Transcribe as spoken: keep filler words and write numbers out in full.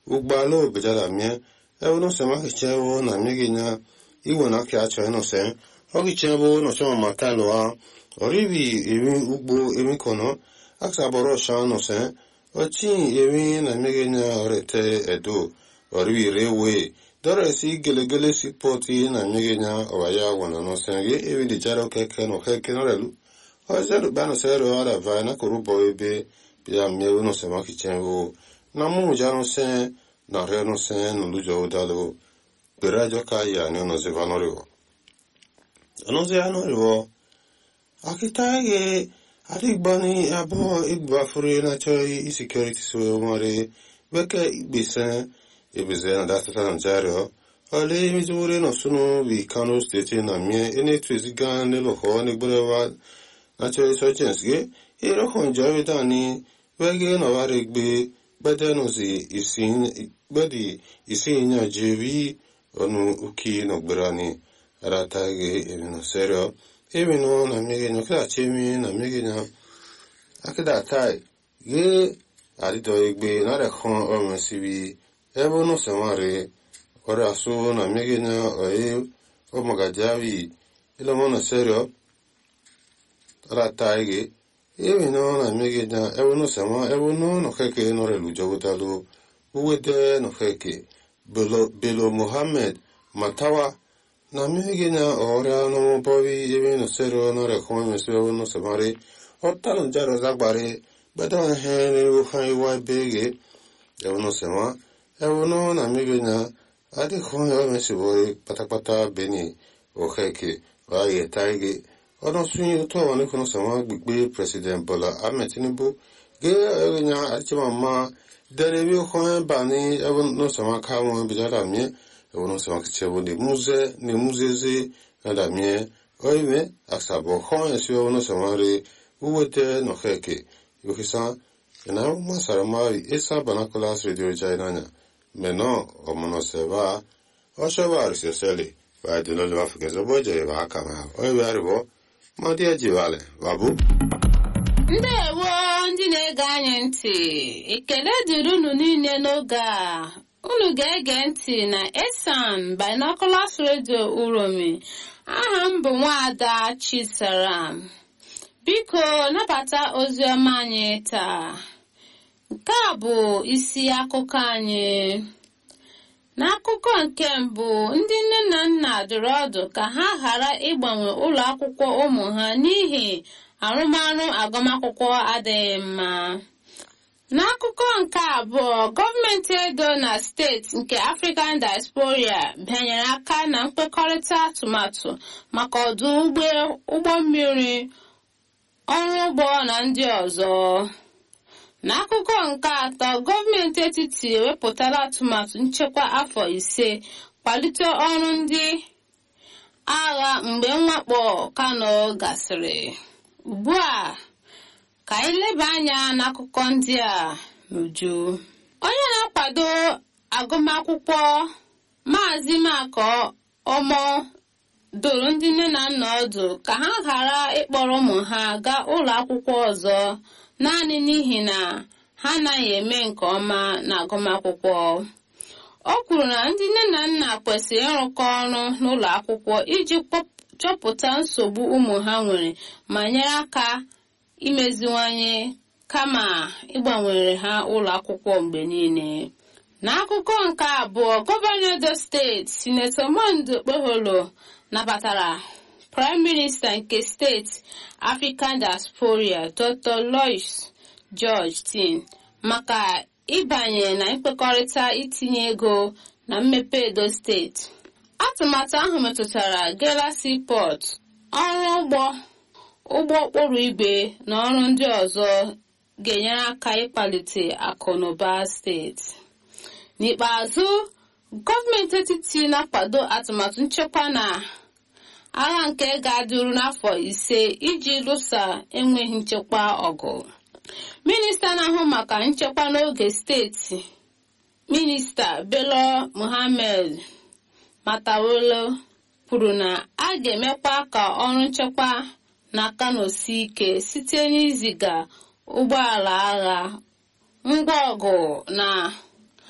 ugbalo bejala mie ewono sema kichewo na miginya iwo na ki acho no se o kichewo no choma makalo a oribi emi ugbo emi kono aksa boro sha no se o chi emi na miginya orete edo oribi rewe dore si gelegele si poti na miginya owaya wona no se ye ebi de jaro keke no keke no relu o zero bano sero ara va na korubo ebe bia mie no sema kichewo na mu jano se na reno se no lujo dalo berajo ka ya ne no se vanorivo no se anorivo akitage arigbani abo igba fure na choi security so mare beke ibise ibise na data na jaro ale mizure no suno vi Kano state na mie ene twiziga ne lo ho ne burewa na choi so chensge ero honjo dani wege no waregbe bedeno si isin bedi isinya jevi onu uki no brani ratage emino serio emino na migenyo kla chemi na migenyo akida tai ge arido egbe na re khon o mesibi ebo no samare ora so na migenyo oe o magajavi ilo mono serio ratage emino na migenyo ebo no sama ebo no no keke no re lujo dalo uwede no keke belo belo Muhammad matawa na migina ora no bovi ebe no sero no re khon meso no samare hotal jaro zagbare bedan he ne u khai wa bege e no sema e no na migina adi khon yo meso boy patapata beni o keke wa ye taige ono sunyi to ne kono sama gbigbe president Bola Ahmed Tinubu ge nya achima ma derebi khon bani e no sama kawo bijala mi ewono sama kichewo de muze ne muzeze na da mie oime aksabo khon esi ewono sama re uwete no kheke yokisa na masara mari esa banakola radio jainanya meno omono seba oshoba arisele va de no le afike zobo je va kama oiwe aribo madi ajivale babu ndewo ndị na-ege anyị ntị ekele dịrị unu niile n'oge a unu ga-ege ntị na Esan Binoculars Radio Uromi. Aha m bụ Nwaada Chisara. Biko nabata ozi ọma anyị taa. Nke a bụ isi akụkọ anyị. N'akụkọ nke mbụ, ndị nne na nna dụrụ ọdụ ka ha ghara ịgbanwe ụlọ akwụkwọ ụmụ ha n'ihi arụmarụ agụmakwụkwọ adịghị mma. N'akụkọ nke abụọ, gọọmenti Edo na steeti nke African Diaspora bịanyere aka na mkpekọrịta atụmatụ maka ọdụ ụgbọ mmiri, ọrụ ugbo na ndị ọzọ. N'akụkọ nke atọ, gọọmenti etiti ewepụtala atụmatụ nchekwa afọ ise kwalite ọrụ ndị agha mgbe mwakpo Kano gasịrị. Ugbu a ka anyị leba anya n'akụkọ ndị a n'uju. Onye na-akwado agụmakwụkwọ Maazị Mako Omo doro ndị nne na nna ọdụ ka ha ghara ịkpọrọ ụmụ ha gaa ụlọ akwụkwọ ọzọ naanị n'ihi na ha anaghị eme nke ọma n'agụmakwụkwọ. O kwuru na ndị nne na nna kwesịrị ịrụkọ ọrụ n'ụlọ akwụkwọ iji chọpụta nsogbu ụmụ ha nwere ma nyere aka imeziwanye kama ịgbanwere ha ụlọ akwụkwọ mgbe niile. N'akụkọ nke abụọ, gọvanọ Edo steeti Sinetọ Monday Okpeholo nabatara Prime Minister nke steeti African Diaspora Doctor Lois George Tin maka ịbanye na mkpekọrịta itinye ego na mmepe Edo steeti. Atụmatụ ahụ metụtara Gela Seaport, ọrụ ụgbọ ụgbọ okporo igwe na ọrụ ndị ọzọ ga-enyere aka ịkwalite akụ na ụba steeti. N'ikpeazụ, gọọmenti etiti na-akwado atụmatụ nchekwa na agha nke ga-adịru n'afọ ise iji lụsa enweghị nchekwa ọgụ. Minista na-ahụ maka nchekwa n'oge steeti, Minista Bello Muhammad Matawalle kwuru na a ga-emekwa ka ọrụ nchekwa na Kano si ike site n'iziga ụgbọala agha, ngwa ọgụ na